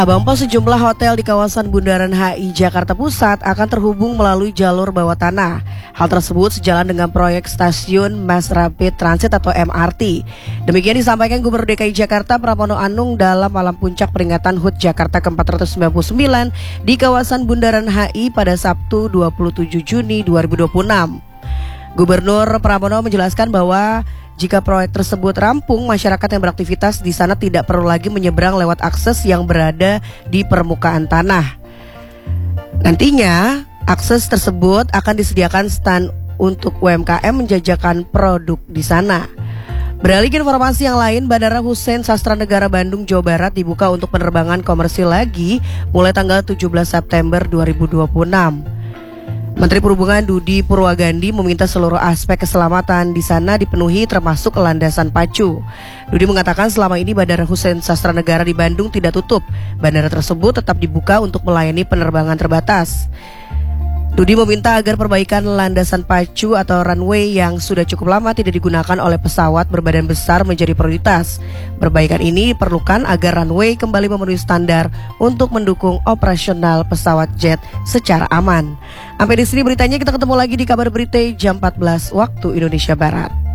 Abang Pos, sejumlah hotel di kawasan Bundaran HI Jakarta Pusat akan terhubung melalui jalur bawah tanah. Hal tersebut sejalan dengan proyek stasiun Mass Rapid Transit atau MRT. Demikian disampaikan Gubernur DKI Jakarta Pramono Anung dalam malam puncak peringatan HUT Jakarta ke-499 di kawasan Bundaran HI pada Sabtu 27 Juni 2026. Gubernur Pramono menjelaskan bahwa jika proyek tersebut rampung, masyarakat yang beraktivitas di sana tidak perlu lagi menyeberang lewat akses yang berada di permukaan tanah. Nantinya, akses tersebut akan disediakan stand untuk UMKM menjajakan produk di sana. Beralih ke informasi yang lain, Bandara Hussein Sastranegara Bandung, Jawa Barat dibuka untuk penerbangan komersil lagi mulai tanggal 17 September 2026. Menteri Perhubungan Dudi Purwagandi meminta seluruh aspek keselamatan di sana dipenuhi termasuk landasan pacu. Dudi mengatakan selama ini Bandara Hussein Sastranegara di Bandung tidak tutup. Bandara tersebut tetap dibuka untuk melayani penerbangan terbatas. Dudi meminta agar perbaikan landasan pacu atau runway yang sudah cukup lama tidak digunakan oleh pesawat berbadan besar menjadi prioritas. Perbaikan ini diperlukan agar runway kembali memenuhi standar untuk mendukung operasional pesawat jet secara aman. Sampai di sini beritanya, kita ketemu lagi di kabar berita jam 14 waktu Indonesia Barat.